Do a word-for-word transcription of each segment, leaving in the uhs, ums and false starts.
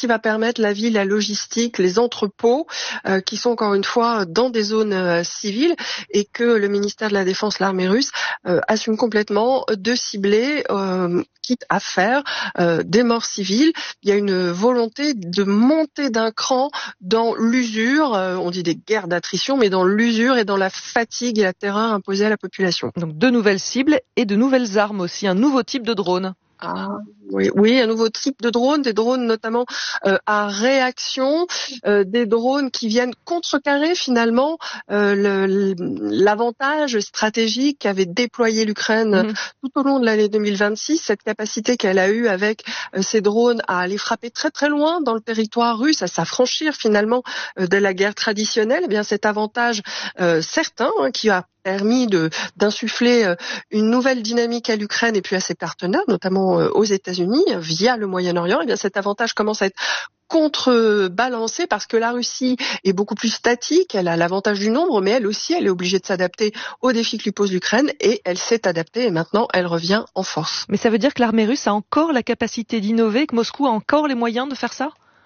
qui va permettre la vie, la logistique, les entrepôts, euh, qui sont encore une fois dans des zones euh, civiles, et que le ministère de la Défense, l'armée russe, euh, assume complètement de cibler, euh, quitte à faire euh, des morts civiles. Il y a une volonté de monter d'un cran dans l'usure, euh, on dit des guerres d'attrition, mais dans l'usure et dans la fatigue et la terreur imposée à la population. Donc de nouvelles cibles et de nouvelles armes aussi, un nouveau type de drone. Ah, oui, oui, un nouveau type de drone, des drones notamment euh, à réaction, euh, des drones qui viennent contrecarrer finalement euh, le, l'avantage stratégique qu'avait déployé l'Ukraine mmh. tout au long de l'année deux mille vingt-six, cette capacité qu'elle a eue avec euh, ces drones à aller frapper très très loin dans le territoire russe, à s'affranchir finalement euh, de la guerre traditionnelle. Eh bien, cet avantage euh, certain hein, qui a permis de d'insuffler euh, une nouvelle dynamique à l'Ukraine et puis à ses partenaires, notamment euh, aux États-Unis via le Moyen-Orient. Eh bien, cet avantage commence à être contrebalancé parce que la Russie est beaucoup plus statique, elle a l'avantage du nombre, mais elle aussi, elle est obligée de s'adapter aux défis que lui pose l'Ukraine, et elle s'est adaptée et maintenant elle revient en force. Mais ça veut dire que l'armée russe a encore la capacité d'innover, que Moscou a encore les moyens de faire ça ?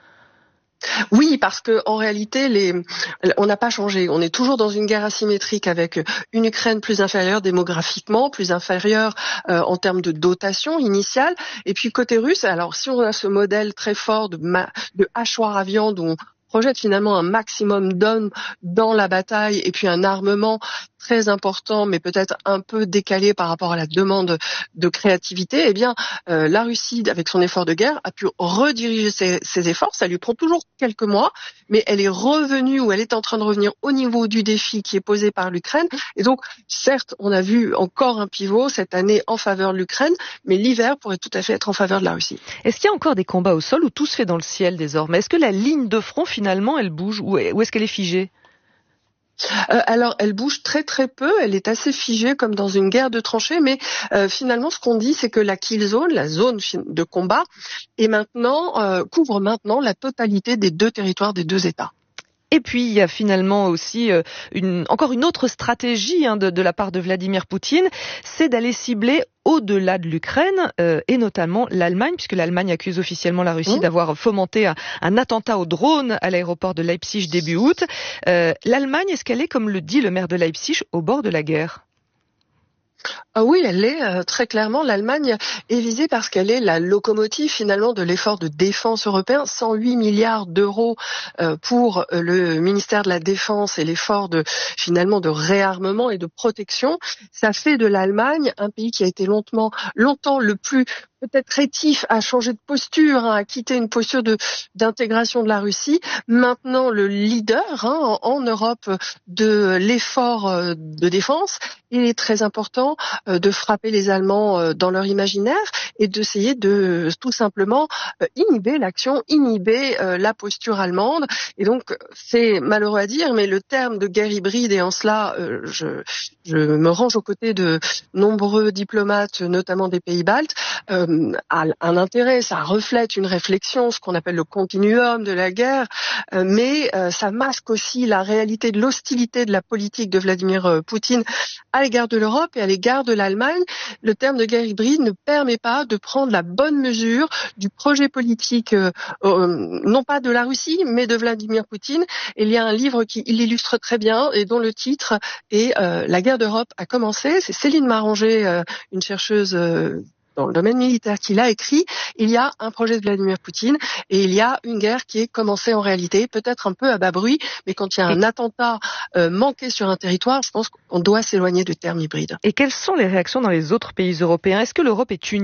Oui, parce que en réalité, les... on n'a pas changé. On est toujours dans une guerre asymétrique avec une Ukraine plus inférieure démographiquement, plus inférieure euh, en termes de dotation initiale. Et puis côté russe, alors si on a ce modèle très fort de, ma... de hachoir à viande où on projette finalement un maximum d'hommes dans la bataille et puis un armement très important, mais peut-être un peu décalé par rapport à la demande de créativité, eh bien, euh, la Russie, avec son effort de guerre, a pu rediriger ses, ses efforts. Ça lui prend toujours quelques mois, mais elle est revenue, ou elle est en train de revenir au niveau du défi qui est posé par l'Ukraine. Et donc, certes, on a vu encore un pivot cette année en faveur de l'Ukraine, mais l'hiver pourrait tout à fait être en faveur de la Russie. Est-ce qu'il y a encore des combats au sol ou tout se fait dans le ciel désormais ? Est-ce que la ligne de front, finalement, elle bouge ou est-ce qu'elle est figée ? Euh, alors, elle bouge très très peu, elle est assez figée comme dans une guerre de tranchées, mais euh, finalement, ce qu'on dit, c'est que la kill zone, la zone de combat, est maintenant, euh, couvre maintenant la totalité des deux territoires des deux États. Et puis, il y a finalement aussi euh, une, encore une autre stratégie hein, de, de la part de Vladimir Poutine, c'est d'aller cibler au-delà de l'Ukraine, euh, et notamment l'Allemagne, puisque l'Allemagne accuse officiellement la Russie mmh. d'avoir fomenté un, un attentat au drone à l'aéroport de Leipzig début août. Euh, L'Allemagne, est-ce qu'elle est, comme le dit le maire de Leipzig, au bord de la guerre ? Ah oui, elle est euh, très clairement. L'Allemagne est visée parce qu'elle est la locomotive finalement de l'effort de défense européen. cent huit milliards d'euros euh, pour euh, le ministère de la Défense et l'effort de finalement de réarmement et de protection. Ça fait de l'Allemagne un pays qui a été longtemps, longtemps le plus peut-être rétif à changer de posture, hein, à quitter une posture de d'intégration de la Russie. Maintenant, le leader hein, en, en Europe de l'effort euh, de défense, il est très important euh, de frapper les Allemands euh, dans leur imaginaire et d'essayer de tout simplement euh, inhiber l'action, inhiber euh, la posture allemande. Et donc, c'est malheureux à dire, mais le terme de guerre hybride, et en cela, euh, je, je me range aux côtés de nombreux diplomates, notamment des pays baltes, euh, a un intérêt, ça reflète une réflexion, ce qu'on appelle le continuum de la guerre, euh, mais euh, ça masque aussi la réalité de l'hostilité de la politique de Vladimir euh, Poutine à l'égard de l'Europe et à l'égard de l'Allemagne. Le terme de guerre hybride ne permet pas de prendre la bonne mesure du projet politique, euh, euh, non pas de la Russie, mais de Vladimir Poutine. Et il y a un livre qui l'illustre très bien et dont le titre est euh, « La guerre d'Europe a commencé ». C'est Céline Maranger, euh, une chercheuse euh, dans le domaine militaire qui l'a écrit. Il y a un projet de Vladimir Poutine et il y a une guerre qui est commencée en réalité, peut-être un peu à bas bruit, mais quand il y a un attentat euh, manqué sur un territoire, je pense qu'on doit s'éloigner du terme hybride. Et quelles sont les réactions dans les autres pays européens ? Est-ce que l'Europe est unie ?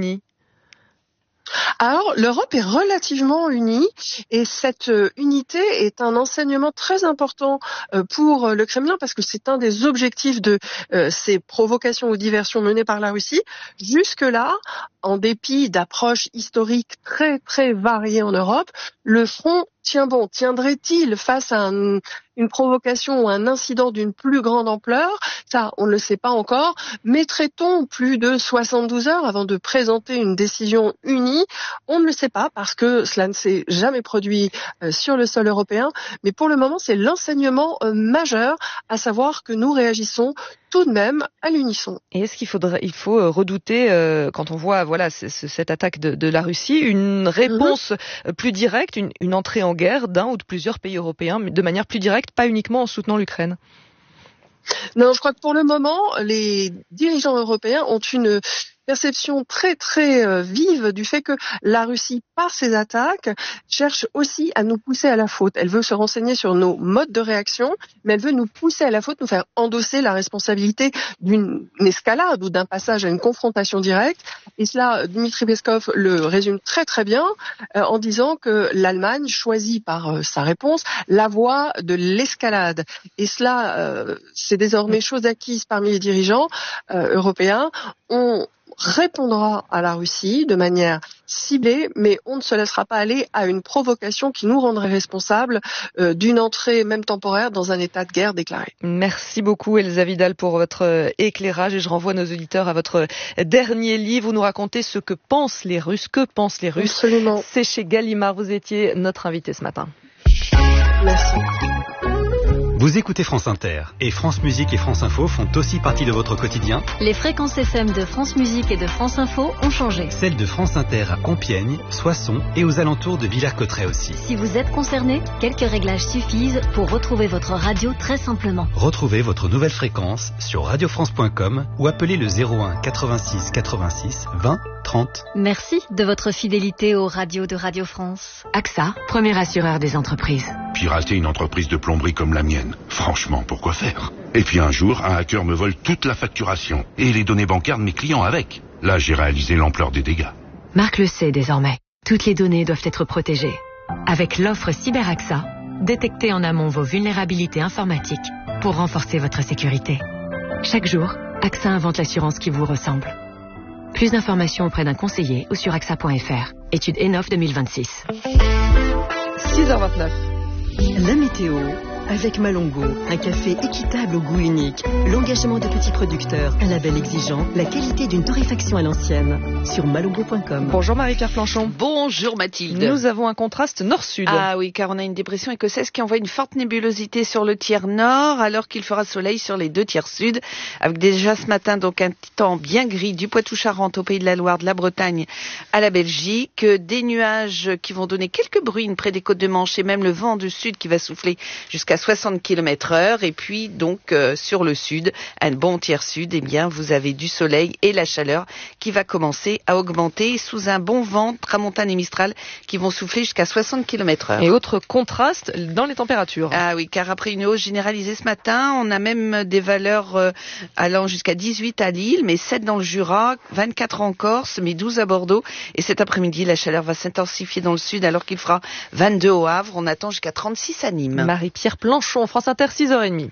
Alors, l'Europe est relativement unie et cette euh, unité est un enseignement très important euh, pour euh, le Kremlin parce que c'est un des objectifs de euh, ces provocations ou diversions menées par la Russie. Jusque-là, en dépit d'approches historiques très très variées en Europe, le front tient bon. Tiendrait-il face à un, une provocation ou un incident d'une plus grande ampleur ? Ça, on ne le sait pas encore. Mettrait-on plus de soixante-douze heures avant de présenter une décision unie ? On ne le sait pas parce que cela ne s'est jamais produit euh, sur le sol européen. Mais pour le moment, c'est l'enseignement euh, majeur, à savoir que nous réagissons tout de même à l'unisson. Et est-ce qu'il faudrait, il faut redouter, euh, quand on voit voilà c- c- cette attaque de, de la Russie, une réponse mm-hmm. plus directe, une, une entrée en guerre d'un ou de plusieurs pays européens, mais de manière plus directe, pas uniquement en soutenant l'Ukraine? Non, je crois que pour le moment, les dirigeants européens ont une perception très très euh, vive du fait que la Russie, par ses attaques, cherche aussi à nous pousser à la faute. Elle veut se renseigner sur nos modes de réaction, mais elle veut nous pousser à la faute, nous faire endosser la responsabilité d'une escalade ou d'un passage à une confrontation directe. Et cela, Dmitri Peskov le résume très très bien euh, en disant que l'Allemagne choisit par euh, sa réponse la voie de l'escalade. Et cela, euh, c'est désormais chose acquise parmi les dirigeants euh, européens. On répondra à la Russie de manière ciblée, mais on ne se laissera pas aller à une provocation qui nous rendrait responsables euh, d'une entrée, même temporaire, dans un état de guerre déclaré. Merci beaucoup Elsa Vidal pour votre éclairage et je renvoie nos auditeurs à votre dernier livre où nous racontez ce que pensent les Russes, que pensent les Russes. Absolument. C'est chez Gallimard, vous étiez notre invité ce matin. Merci. Vous écoutez France Inter et France Musique et France Info font aussi partie de votre quotidien. Les fréquences F M de France Musique et de France Info ont changé. Celles de France Inter à Compiègne, Soissons et aux alentours de Villers-Cotterêts aussi. Si vous êtes concerné, quelques réglages suffisent pour retrouver votre radio très simplement. Retrouvez votre nouvelle fréquence sur radio france point com ou appelez le zéro un quatre-vingt-six quatre-vingt-six vingt trente. Merci de votre fidélité aux radios de Radio France. A X A, premier assureur des entreprises. Pirater une entreprise de plomberie comme la mienne, franchement, pourquoi faire? Et puis un jour, un hacker me vole toute la facturation et les données bancaires de mes clients avec. Là, j'ai réalisé l'ampleur des dégâts. Marc le sait désormais. Toutes les données doivent être protégées. Avec l'offre Cyber A X A, détectez en amont vos vulnérabilités informatiques pour renforcer votre sécurité. Chaque jour, A X A invente l'assurance qui vous ressemble. Plus d'informations auprès d'un conseiller ou sur A X A point F R. Étude E N O F deux mille vingt-six. six heures vingt-neuf. La météo avec Malongo, un café équitable au goût unique, l'engagement de petits producteurs, un label exigeant, la qualité d'une torréfaction à l'ancienne. Sur malongo point com. Bonjour Marie-Pierre Planchon. Bonjour Mathilde. Nous avons un contraste nord-sud. Ah oui, car on a une dépression écossaise qui envoie une forte nébulosité sur le tiers nord, alors qu'il fera soleil sur les deux tiers sud, avec déjà ce matin donc un temps bien gris du Poitou-Charentes au Pays de la Loire, de la Bretagne à la Belgique, des nuages qui vont donner quelques bruines près des côtes de Manche et même le vent du sud qui va souffler jusqu'à soixante kilomètres heure, et puis donc euh, sur le sud, un bon tiers sud, eh bien vous avez du soleil et la chaleur qui va commencer à augmenter sous un bon vent tramontane et mistral qui vont souffler jusqu'à soixante kilomètres heure. Et autre contraste dans les températures. Ah oui, car après une hausse généralisée ce matin, on a même des valeurs euh, allant jusqu'à dix-huit à Lille, mais sept dans le Jura, vingt-quatre en Corse, mais douze à Bordeaux. Et cet après-midi, la chaleur va s'intensifier dans le sud alors qu'il fera vingt-deux au Havre. On attend jusqu'à trente-six à Nîmes. Marie-Pierre Planchon, France Inter, six heures trente.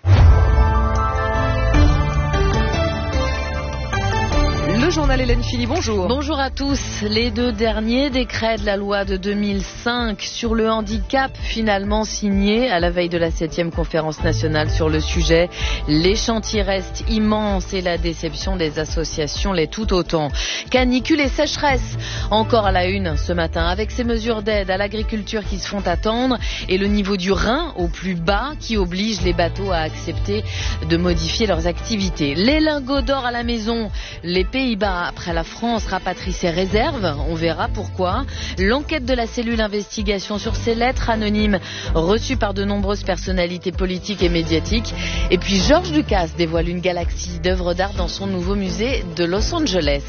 Le journal Hélène Philly, bonjour. Bonjour à tous. Les deux derniers décrets de la loi de deux mille cinq sur le handicap finalement signés à la veille de la septième conférence nationale sur le sujet. Les chantiers restent immenses et la déception des associations l'est tout autant. Canicule et sécheresse, encore à la une ce matin, avec ces mesures d'aide à l'agriculture qui se font attendre et le niveau du Rhin au plus bas qui oblige les bateaux à accepter de modifier leurs activités. Les lingots d'or à la maison, les pays Pays-Bas, après la France, rapatrie ses réserves. On verra pourquoi. L'enquête de la cellule investigation sur ces lettres anonymes reçues par de nombreuses personnalités politiques et médiatiques. Et puis Georges Lucas dévoile une galaxie d'œuvres d'art dans son nouveau musée de Los Angeles.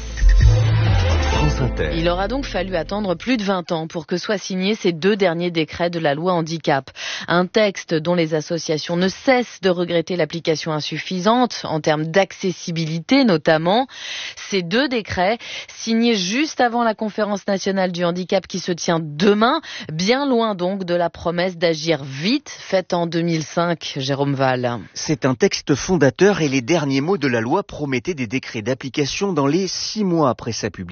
Il aura donc fallu attendre plus de vingt ans pour que soient signés ces deux derniers décrets de la loi handicap. Un texte dont les associations ne cessent de regretter l'application insuffisante en termes d'accessibilité notamment. Ces deux décrets signés juste avant la conférence nationale du handicap qui se tient demain, bien loin donc de la promesse d'agir vite faite en deux mille cinq, Jérôme Val. C'est un texte fondateur et les derniers mots de la loi promettaient des décrets d'application dans les six mois après sa publication.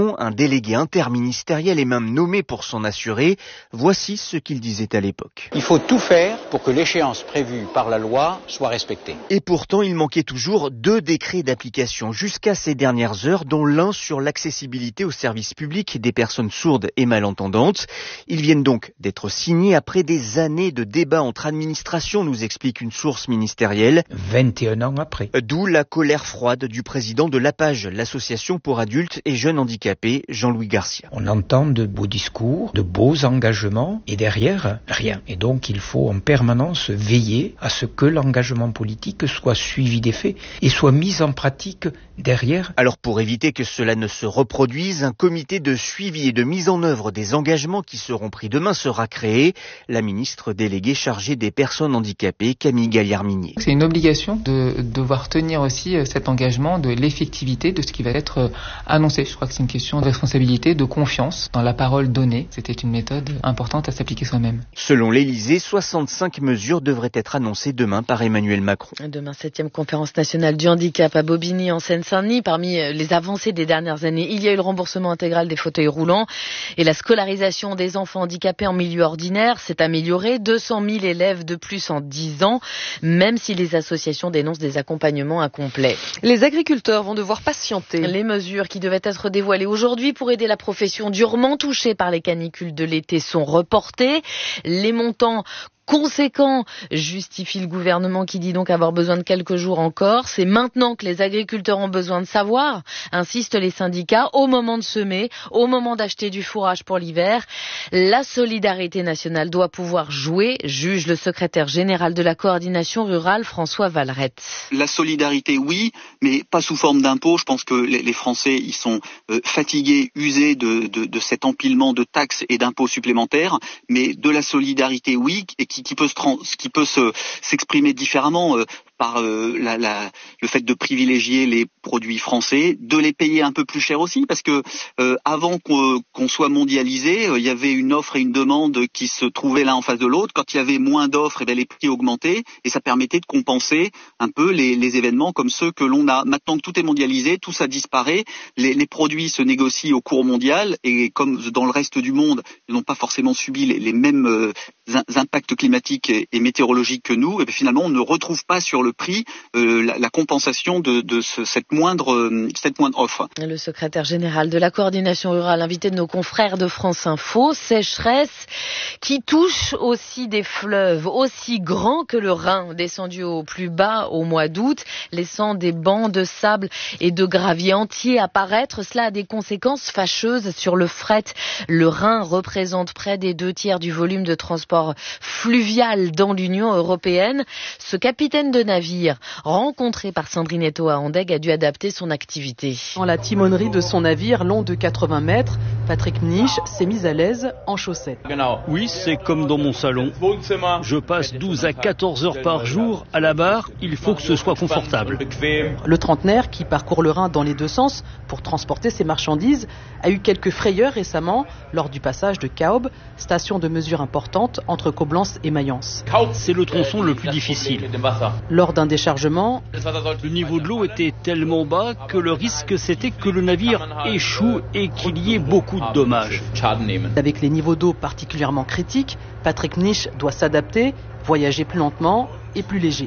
situation. Un délégué interministériel est même nommé pour s'en assurer. Voici ce qu'il disait à l'époque. Il faut tout faire pour que l'échéance prévue par la loi soit respectée. Et pourtant, il manquait toujours deux décrets d'application jusqu'à ces dernières heures, dont l'un sur l'accessibilité aux services publics des personnes sourdes et malentendantes. Ils viennent donc d'être signés après des années de débats entre administrations, nous explique une source ministérielle. vingt et un ans après. D'où la colère froide du président de l'APAGE, l'association pour adultes et jeunes handicapés, Jean-Louis Garcia. On entend de beaux discours, de beaux engagements, et derrière, rien. Et donc, il faut en permanence veiller à ce que l'engagement politique soit suivi des faits et soit mis en pratique derrière. Alors, pour éviter que cela ne se reproduise, un comité de suivi et de mise en œuvre des engagements qui seront pris demain sera créé. La ministre déléguée chargée des personnes handicapées, Camille Galliard-Minier. C'est une obligation de devoir tenir aussi cet engagement de l'effectivité de ce qui va être annoncé. Je crois que c'est une question de responsabilité, de confiance dans la parole donnée. C'était une méthode importante à s'appliquer soi-même. Selon l'Élysée, soixante-cinq mesures devraient être annoncées demain par Emmanuel Macron. Demain, septième conférence nationale du handicap à Bobigny en Seine-Saint-Denis. Parmi les avancées des dernières années, il y a eu le remboursement intégral des fauteuils roulants et la scolarisation des enfants handicapés en milieu ordinaire s'est améliorée. deux cent mille élèves de plus en dix ans, même si les associations dénoncent des accompagnements incomplets. Les agriculteurs vont devoir patienter. Les mesures qui devaient être dévoilées aujourd'hui pour aider la profession durement touchée par les canicules de l'été sont reportées. Les montants conséquent justifie le gouvernement qui dit donc avoir besoin de quelques jours encore. C'est maintenant que les agriculteurs ont besoin de savoir, insistent les syndicats, au moment de semer, au moment d'acheter du fourrage pour l'hiver. La solidarité nationale doit pouvoir jouer, juge le secrétaire général de la coordination rurale, François Vallerette. La solidarité, oui, mais pas sous forme d'impôts. Je pense que les Français, ils sont fatigués, usés de, de, de cet empilement de taxes et d'impôts supplémentaires, mais de la solidarité, oui, et qui qui peut se trans, qui peut se s'exprimer différemment euh, par euh, la, la, le fait de privilégier les produits français, de les payer un peu plus cher aussi, parce que euh, avant qu'on, qu'on soit mondialisé, euh, il y avait une offre et une demande qui se trouvaient l'un en face de l'autre. Quand il y avait moins d'offres, et bien les prix augmentaient et ça permettait de compenser un peu les, les événements comme ceux que l'on a. Maintenant que tout est mondialisé, tout ça disparaît, les, les produits se négocient au cours mondial et comme dans le reste du monde, ils n'ont pas forcément subi les, les mêmes euh, impacts climatiques et, et météorologiques que nous, et bien finalement on ne retrouve pas sur le prix euh, la, la compensation de, de ce, cette moindre euh, cette moindre offre. Le secrétaire général de la coordination rurale, invité de nos confrères de France Info, sécheresse qui touche aussi des fleuves aussi grands que le Rhin, descendu au plus bas au mois d'août, laissant des bancs de sable et de gravier entiers apparaître. Cela a des conséquences fâcheuses sur le fret. Le Rhin représente près des deux tiers du volume de transport fluvial dans l'Union européenne. Ce capitaine de navire, rencontré par Sandrine Eto à Andeg, a dû adapter son activité. Dans la timonerie de son navire long de quatre-vingts mètres, Patrick Mnich s'est mis à l'aise en chaussettes. Oui, c'est comme dans mon salon. Je passe douze à quatorze heures par jour à la barre. Il faut que ce soit confortable. Le trentenaire, qui parcourt le Rhin dans les deux sens pour transporter ses marchandises, a eu quelques frayeurs récemment lors du passage de Kaub, station de mesure importante entre Coblence et Mayence. C'est le tronçon le plus difficile. Lors d'un déchargement, le niveau de l'eau était tellement bas que le risque c'était que le navire échoue et qu'il y ait beaucoup de dommages. Avec les niveaux d'eau particulièrement critiques, Patrick Mnich doit s'adapter, voyager plus lentement et plus léger.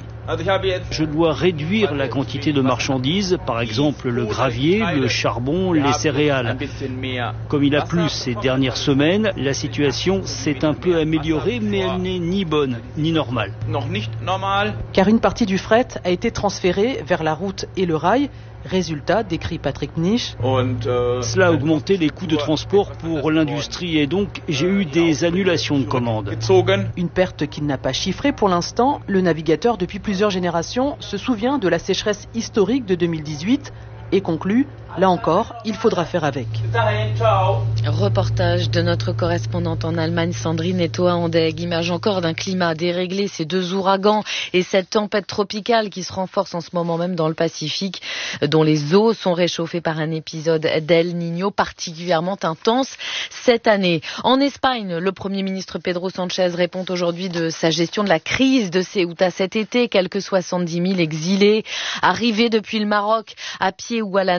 Je dois réduire la quantité de marchandises, par exemple le gravier, le charbon, les céréales. Comme il a plu ces dernières semaines, la situation s'est un peu améliorée, mais elle n'est ni bonne ni normale. Car une partie du fret a été transférée vers la route et le rail. Résultat, décrit Patrick Mnich. Cela a augmenté les coûts de transport pour l'industrie et donc j'ai eu des annulations de commandes. Une perte qu'il n'a pas chiffrée pour l'instant. Le navigateur, depuis plusieurs générations, se souvient de la sécheresse historique de deux mille dix-huit et conclut, là encore, il faudra faire avec. Reportage de notre correspondante en Allemagne, Sandrine Eto à Andeg. Image encore d'un climat déréglé, ces deux ouragans et cette tempête tropicale qui se renforce en ce moment même dans le Pacifique, dont les eaux sont réchauffées par un épisode d'El Niño particulièrement intense cette année. En Espagne, le Premier ministre Pedro Sánchez répond aujourd'hui de sa gestion de la crise de Ceuta cet été. Quelques soixante-dix mille exilés arrivés depuis le Maroc à pied ou à la nage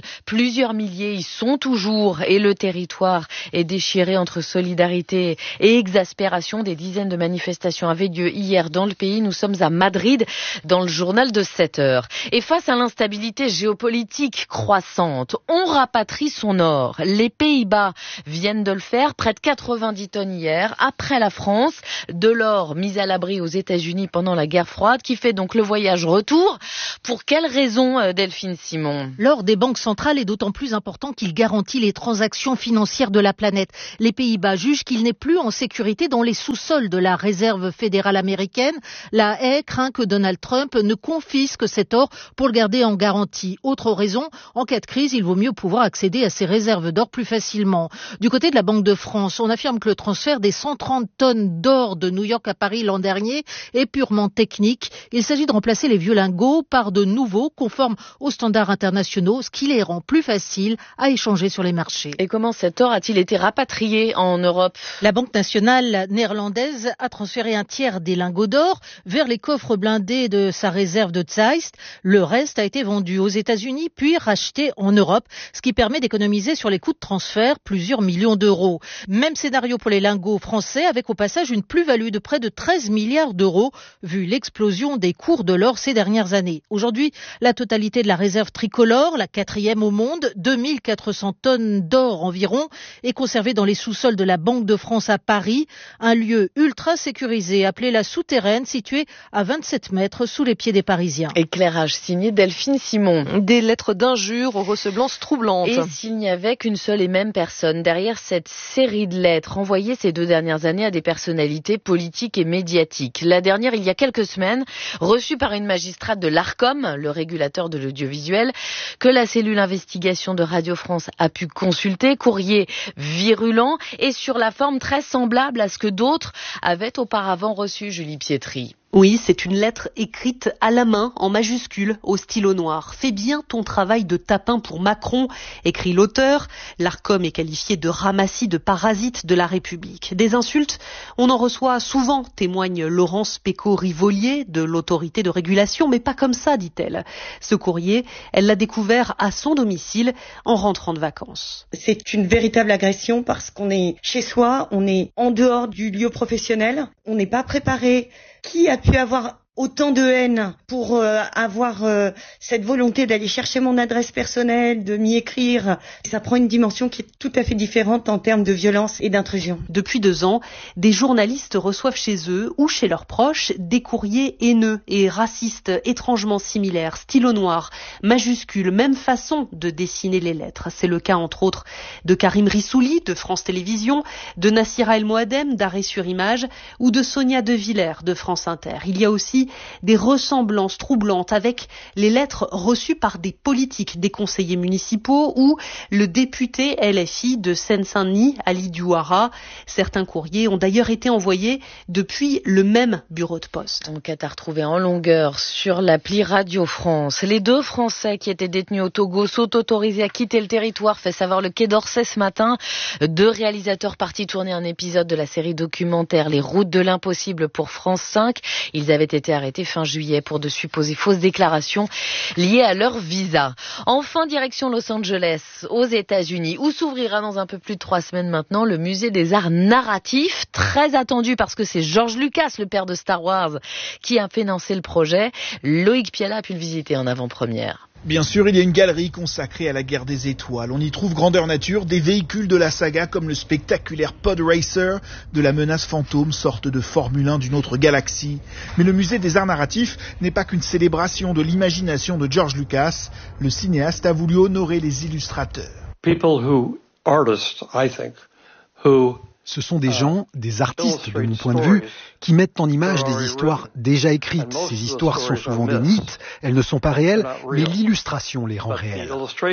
Plusieurs milliers y sont toujours et le territoire est déchiré entre solidarité et exaspération. Des dizaines de manifestations avaient lieu hier dans le pays. Nous sommes à Madrid dans le journal de sept heures. Et face à l'instabilité géopolitique croissante, on rapatrie son or. Les Pays-Bas viennent de le faire, près de quatre-vingt-dix tonnes hier, après la France. De l'or mis à l'abri aux États-Unis pendant la guerre froide, qui fait donc le voyage retour. Pour quelles raisons, Delphine Simon? L'or des banques centrales est d'autant plus important qu'il garantit les transactions financières de la planète. Les Pays-Bas jugent qu'il n'est plus en sécurité dans les sous-sols de la réserve fédérale américaine. La Haye craint que Donald Trump ne confisque cet or pour le garder en garantie. Autre raison, en cas de crise, il vaut mieux pouvoir accéder à ces réserves d'or plus facilement. Du côté de la Banque de France, on affirme que le transfert des cent trente tonnes d'or de New York à Paris l'an dernier est purement technique. Il s'agit de remplacer les vieux lingots par de nouveaux conformes aux standards internationaux, ce qui les rend plus faciles à échanger sur les marchés. Et comment cet or a-t-il été rapatrié en Europe? La Banque nationale néerlandaise a transféré un tiers des lingots d'or vers les coffres blindés de sa réserve de Zeist. Le reste a été vendu aux États-Unis puis racheté en Europe, ce qui permet d'économiser sur les coûts de transfert plusieurs millions d'euros. Même scénario pour les lingots français, avec au passage une plus-value de près de treize milliards d'euros, vu l'explosion des cours de l'or ces dernières années. Aujourd'hui, la totalité de la réserve tricolore, la quatrième au monde, deux mille quatre cents tonnes d'or environ, est conservée dans les sous-sols de la Banque de France à Paris, un lieu ultra sécurisé appelé la Souterraine, situé à vingt-sept mètres sous les pieds des Parisiens. Éclairage signé Delphine Simon. Des lettres d'injures aux ressemblances troublantes. Et s'il n'y avait qu'une seule et même personne derrière cette série de lettres envoyées ces deux dernières années à des personnalités politiques et médiatiques. La dernière, il y a quelques semaines, reçue par une magistrate de l'Arcom, le régulateur de l'audiovisuel, que la cellule investigation de Radio France a pu consulter, courrier virulent et sur la forme très semblable à ce que d'autres avaient auparavant reçu, Julie Pietri. Oui, c'est une lettre écrite à la main, en majuscule, au stylo noir. « Fais bien ton travail de tapin pour Macron », écrit l'auteur. L'Arcom est qualifié de ramassis de parasites de la République. Des insultes, on en reçoit souvent, témoigne Laurence Pécaud-Rivolier de l'autorité de régulation, mais pas comme ça, dit-elle. Ce courrier, elle l'a découvert à son domicile en rentrant de vacances. C'est une véritable agression parce qu'on est chez soi, on est en dehors du lieu professionnel, on n'est pas préparé. Qui a pu avoir autant de haine pour euh, avoir euh, cette volonté d'aller chercher mon adresse personnelle, de m'y écrire? Ça prend une dimension qui est tout à fait différente en termes de violence et d'intrusion. Depuis deux ans, des journalistes reçoivent chez eux ou chez leurs proches des courriers haineux et racistes étrangement similaires, stylo noir, majuscules, même façon de dessiner les lettres. C'est le cas entre autres de Karim Rissouli de France Télévisions, de Nassira El Moadem d'Arrêt sur Image ou de Sonia De Villers de France Inter. Il y a aussi des ressemblances troublantes avec les lettres reçues par des politiques, des conseillers municipaux ou le député L F I de Seine-Saint-Denis, Ali Douara. Certains courriers ont d'ailleurs été envoyés depuis le même bureau de poste. Enquête à retrouver en longueur sur l'appli Radio France. Les deux Français qui étaient détenus au Togo sont autorisés à quitter le territoire, fait savoir le Quai d'Orsay ce matin. Deux réalisateurs partis tourner un épisode de la série documentaire Les Routes de l'Impossible pour France cinq. Ils avaient été arrêtés fin juillet pour de supposées fausses déclarations liées à leur visa. Enfin, direction Los Angeles, aux États-Unis, où s'ouvrira dans un peu plus de trois semaines maintenant le musée des arts narratifs, très attendu parce que c'est George Lucas, le père de Star Wars, qui a financé le projet. Loïc Piala a pu le visiter en avant-première. Bien sûr, il y a une galerie consacrée à la guerre des étoiles. On y trouve grandeur nature, des véhicules de la saga comme le spectaculaire Pod Racer de la menace fantôme, sorte de Formule un d'une autre galaxie. Mais le musée des arts narratifs n'est pas qu'une célébration de l'imagination de George Lucas. Le cinéaste a voulu honorer les illustrateurs. People who, artists, I think, who Ce sont des gens, des artistes de mon point de vue, qui mettent en image des histoires déjà écrites. Ces histoires sont souvent des mythes, elles ne sont pas réelles, mais l'illustration les rend réelles.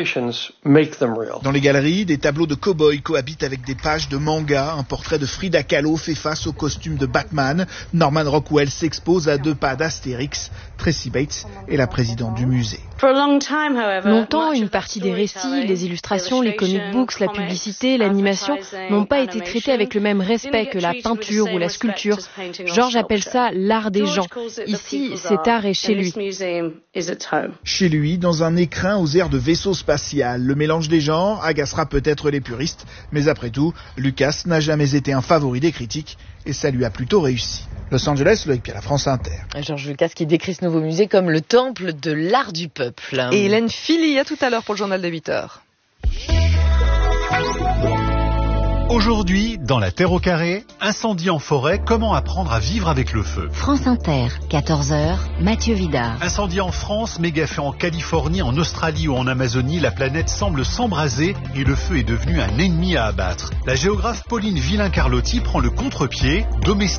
Dans les galeries, des tableaux de cow-boys cohabitent avec des pages de manga. Un portrait de Frida Kahlo fait face au costume de Batman. Norman Rockwell s'expose à deux pas d'Astérix. Tracy Bates est la présidente du musée. Longtemps, une partie des récits, les illustrations, les comic books, la publicité, l'animation n'ont pas été traités avec le même respect que la peinture ou la sculpture. George appelle ça l'art des gens. Ici, cet art est chez lui. Chez lui, dans un écrin aux airs de vaisseau spatial. Le mélange des genres agacera peut-être les puristes, mais après tout, Lucas n'a jamais été un favori des critiques et ça lui a plutôt réussi. Los Angeles, Loïc Pierre, la France Inter. Georges Lucas qui décrit ce nouveau musée comme le temple de l'art du peuple. Et Hélène Philly, à tout à l'heure pour le journal de huit heures. Aujourd'hui, dans La Terre au carré, incendie en forêt, comment apprendre à vivre avec le feu. France Inter, quatorze heures, Mathieu Vidard. Incendie en France, méga-feu en Californie, en Australie ou en Amazonie, la planète semble s'embraser et le feu est devenu un ennemi à abattre. La géographe Pauline Villain-Carlotti prend le contre-pied, domestique